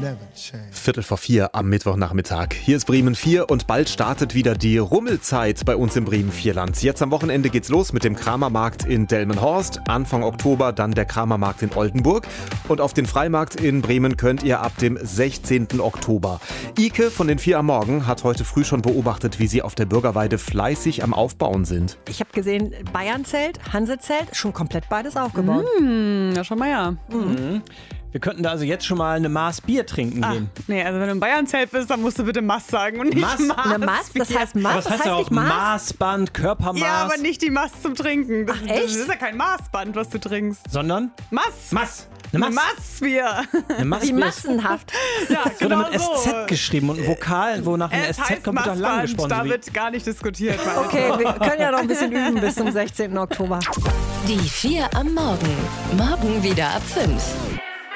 3:45 am Mittwochnachmittag. Hier ist Bremen 4 und bald startet wieder die Rummelzeit bei uns im Bremen Vierland. Jetzt am Wochenende geht's los mit dem Kramermarkt in Delmenhorst. Anfang Oktober dann der Kramermarkt in Oldenburg. Und auf den Freimarkt in Bremen könnt ihr ab dem 16. Oktober. Ike von den 4 am Morgen hat heute früh schon beobachtet, wie sie auf der Bürgerweide fleißig am Aufbauen sind. Ich habe gesehen, Bayernzelt, Hansezelt, schon komplett beides aufgebaut. Ja, schon mal ja. Wir könnten da also jetzt schon mal eine Maß Bier trinken gehen. Nee, also wenn du im Bayernzelt bist, dann musst du bitte Maß sagen und nicht Maß. Eine Maß? Das heißt Maß? Was heißt heißt ja auch nicht Maß? Maßband, Körpermaß? Ja, aber nicht die Maß zum Trinken. Das, Ach, echt? Das ist ja kein Maßband, was du trinkst. Sondern? Maß. Eine Eine Maß. Maßbier. Eine Maß. Wie massenhaft. Ja, Wird genau mit so. SZ geschrieben und ein Vokal, wo nach dem Es SZ heißt kommt wieder lang Maßband, gesprochen. da wird gar nicht diskutiert. Okay, wir können ja noch ein bisschen üben bis zum 16. Oktober. Die 4 am Morgen. Morgen wieder ab 5.